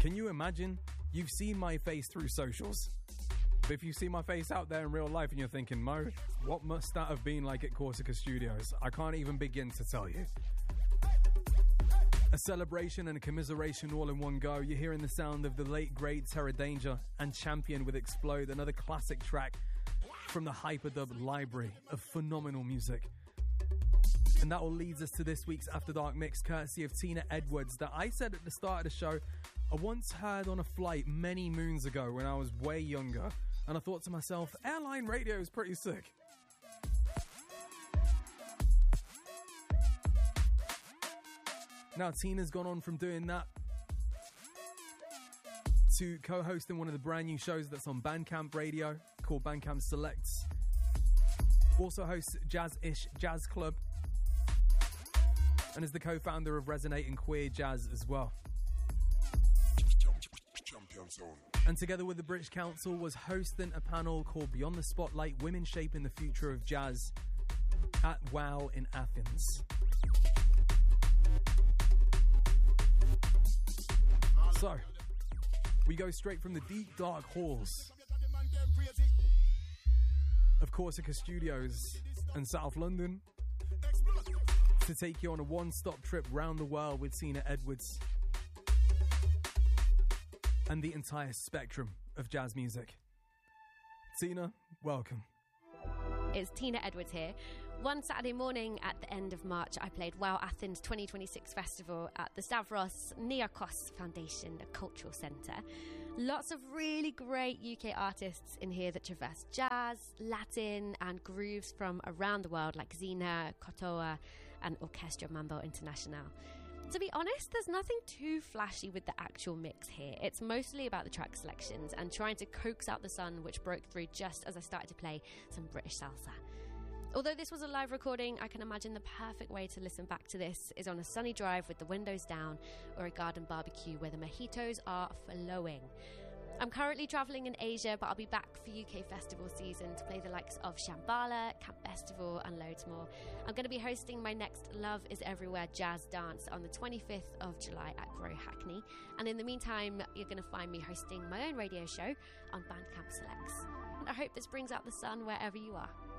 Can you imagine? You've seen my face through socials. But if you see my face out there in real life and you're thinking, Mo, what must that have been like at Corsica Studios? I can't even begin to tell you. A celebration and a commiseration all in one go. You're hearing the sound of the late great Terra Danger and Champion with Explode, another classic track from the Hyperdub library of phenomenal music. And that all leads us to this week's After Dark mix, courtesy of Tina Edwards, that I said at the start of the show I once heard on a flight many moons ago when I was way younger, and I thought to myself, airline radio is pretty sick. Now Tina's gone on from doing that to co-hosting one of the brand new shows that's on Bandcamp Radio called Bandcamp Selects. Also hosts Jazz-ish Jazz Club and is the co-founder of Resonating Queer Jazz as well. And together with the British Council was hosting a panel called Beyond the Spotlight, Women Shaping the Future of Jazz at WOW in Athens. So, we go straight from the deep, dark halls of Corsica Studios in South London to take you on a one-stop trip round the world with Tina Edwards and the entire spectrum of jazz music. Tina, welcome. It's Tina Edwards here. One Saturday morning at the end of March, I played WOW Athens 2026 Festival at the Stavros Niarchos Foundation, a cultural centre. Lots of really great UK artists in here that traverse jazz, Latin and grooves from around the world like Zina, Kotoa and Orchestra Mambo International. To be honest, there's nothing too flashy with the actual mix here. It's mostly about the track selections and trying to coax out the sun, which broke through just as I started to play some British salsa. Although this was a live recording, I can imagine the perfect way to listen back to this is on a sunny drive with the windows down or a garden barbecue where the mojitos are flowing. I'm currently travelling in Asia, but I'll be back for UK festival season to play the likes of Shambhala, Camp Festival and loads more. I'm going to be hosting my next Love is Everywhere Jazz Dance on the 25th of July at Grow Hackney. And in the meantime, you're going to find me hosting my own radio show on Bandcamp Selects. And I hope this brings out the sun wherever you are.